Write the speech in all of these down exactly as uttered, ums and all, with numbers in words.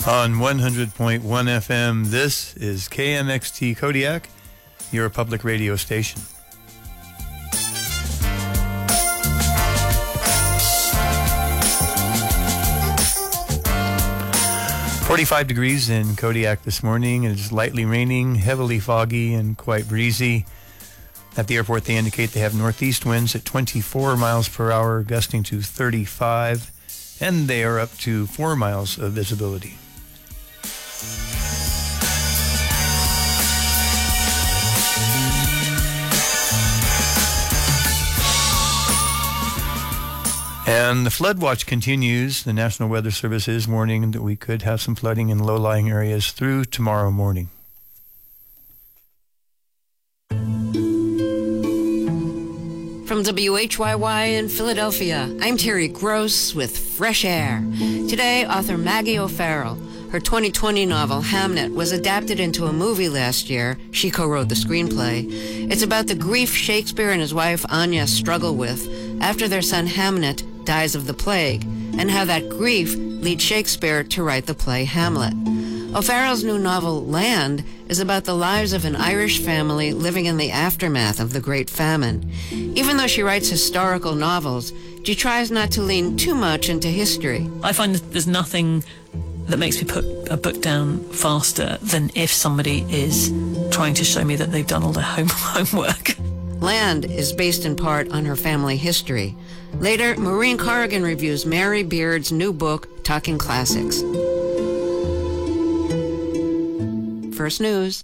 On one hundred point one F M, this is K M X T Kodiak, your public radio station. forty-five degrees in Kodiak this morning. It is lightly raining, heavily foggy, and quite breezy. At the airport, they indicate they have northeast winds at twenty-four miles per hour, gusting to thirty-five, and they are up to four miles of visibility. And the flood watch continues. The National Weather Service is warning that we could have some flooding in low-lying areas through tomorrow morning. From W H Y Y in Philadelphia, I'm Terry Gross with Fresh Air. Today, author Maggie O'Farrell. Her twenty twenty novel, Hamnet, was adapted into a movie last year. She co-wrote the screenplay. It's about the grief Shakespeare and his wife, Anya, struggle with after their son, Hamnet, dies of the plague, and how that grief leads Shakespeare to write the play Hamlet. O'Farrell's new novel, Land, is about the lives of an Irish family living in the aftermath of the Great Famine. Even though she writes historical novels, she tries not to lean too much into history. I find that there's nothing that makes me put a book down faster than if somebody is trying to show me that they've done all their home homework. Land is based in part on her family history. Later, Maureen Corrigan reviews Mary Beard's new book, Talking Classics. First News.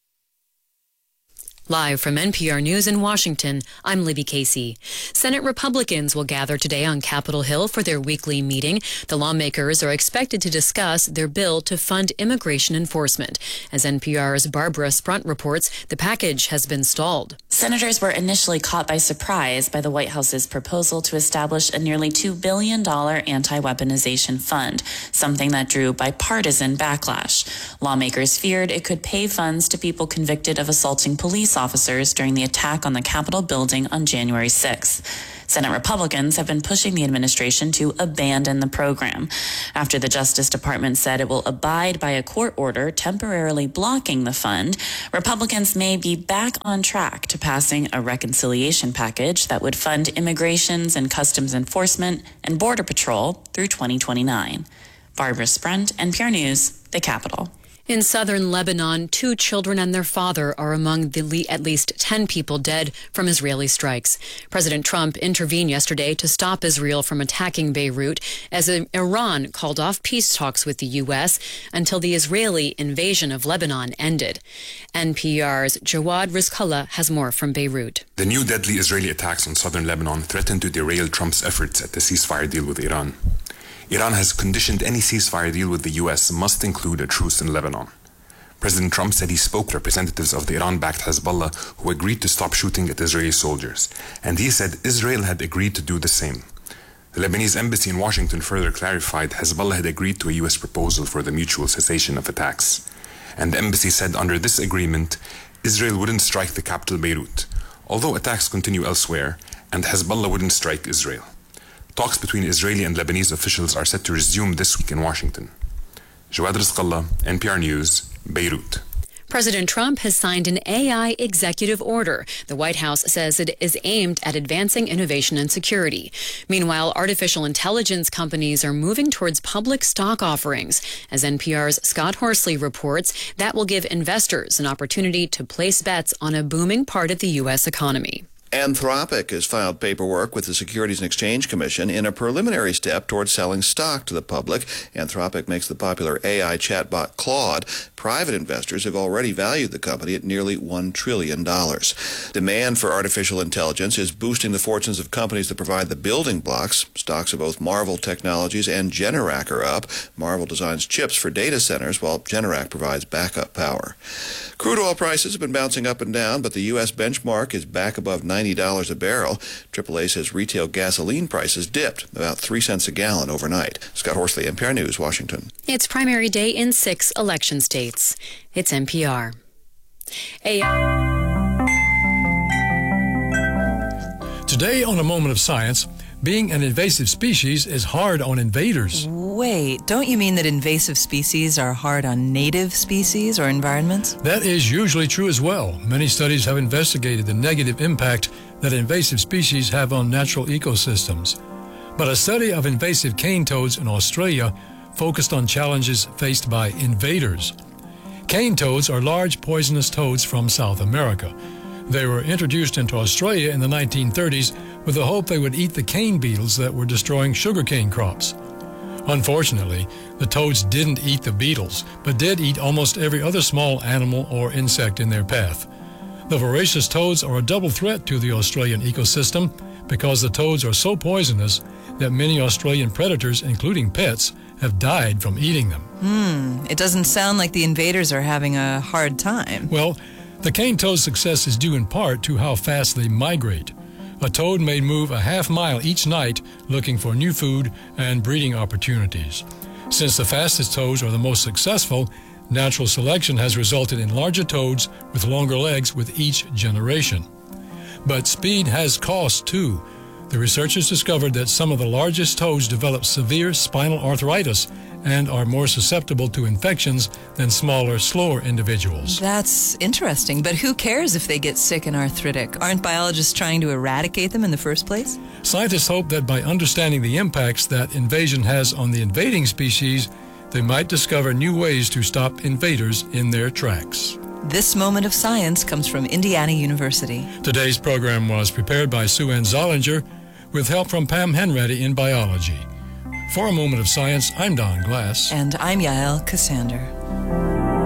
Live from N P R News in Washington, I'm Libby Casey. Senate Republicans will gather today on Capitol Hill for their weekly meeting. The lawmakers are expected to discuss their bill to fund immigration enforcement. As N P R's Barbara Sprunt reports, the package has been stalled. Senators were initially caught by surprise by the White House's proposal to establish a nearly two billion dollars anti-weaponization fund, something that drew bipartisan backlash. Lawmakers feared it could pay funds to people convicted of assaulting police officers during the attack on the Capitol building on January sixth. Senate Republicans have been pushing the administration to abandon the program. After the Justice Department said it will abide by a court order temporarily blocking the fund, Republicans may be back on track to passing a reconciliation package that would fund immigrations and customs enforcement and border patrol through twenty twenty-nine. Barbara Sprunt, N P R News, the Capitol. In southern Lebanon, two children and their father are among the le- at least ten people dead from Israeli strikes. President Trump intervened yesterday to stop Israel from attacking Beirut as Iran called off peace talks with the U S until the Israeli invasion of Lebanon ended. N P R's Jawad Rizkallah has more from Beirut. The new deadly Israeli attacks on southern Lebanon threaten to derail Trump's efforts at the ceasefire deal with Iran. Iran has conditioned any ceasefire deal with the U S must include a truce in Lebanon. President Trump said he spoke to representatives of the Iran-backed Hezbollah who agreed to stop shooting at Israeli soldiers, and he said Israel had agreed to do the same. The Lebanese embassy in Washington further clarified Hezbollah had agreed to a U S proposal for the mutual cessation of attacks. And the embassy said under this agreement, Israel wouldn't strike the capital Beirut, although attacks continue elsewhere, and Hezbollah wouldn't strike Israel. Talks between Israeli and Lebanese officials are set to resume this week in Washington. Jawad Rizkallah, N P R News, Beirut. President Trump has signed an A I executive order. The White House says it is aimed at advancing innovation and security. Meanwhile, artificial intelligence companies are moving towards public stock offerings. As N P R's Scott Horsley reports, that will give investors an opportunity to place bets on a booming part of the U S economy. Anthropic has filed paperwork with the Securities and Exchange Commission in a preliminary step towards selling stock to the public. Anthropic makes the popular A I chatbot Claude. Private investors have already valued the company at nearly one trillion dollars. Demand for artificial intelligence is boosting the fortunes of companies that provide the building blocks. Stocks of both Marvell Technologies and Generac are up. Marvell designs chips for data centers, while Generac provides backup power. Crude oil prices have been bouncing up and down, but the U S benchmark is back above ninety dollars a barrel. triple A says retail gasoline prices dipped about three cents a gallon overnight. Scott Horsley, N P R News, Washington. It's primary day in six election states. It's N P R. A- Today on A Moment of Science, being an invasive species is hard on invaders. Wait, don't you mean that invasive species are hard on native species or environments? That is usually true as well. Many studies have investigated the negative impact that invasive species have on natural ecosystems. But a study of invasive cane toads in Australia focused on challenges faced by invaders. Cane toads are large poisonous toads from South America. They were introduced into Australia in the nineteen thirties with the hope they would eat the cane beetles that were destroying sugarcane crops. Unfortunately, the toads didn't eat the beetles, but did eat almost every other small animal or insect in their path. The voracious toads are a double threat to the Australian ecosystem because the toads are so poisonous that many Australian predators, including pets, have died from eating them. Hmm, it doesn't sound like the invaders are having a hard time. Well, the cane toad's success is due in part to how fast they migrate. A toad may move a half mile each night looking for new food and breeding opportunities. Since the fastest toads are the most successful, natural selection has resulted in larger toads with longer legs with each generation. But speed has cost too. The researchers discovered that some of the largest toads develop severe spinal arthritis and are more susceptible to infections than smaller, slower individuals. That's interesting, but who cares if they get sick and arthritic? Aren't biologists trying to eradicate them in the first place? Scientists hope that by understanding the impacts that invasion has on the invading species, they might discover new ways to stop invaders in their tracks. This moment of science comes from Indiana University. Today's program was prepared by Sue Ann Zollinger with help from Pam Henready in biology. For a moment of science, I'm Don Glass. And I'm Yael Cassander.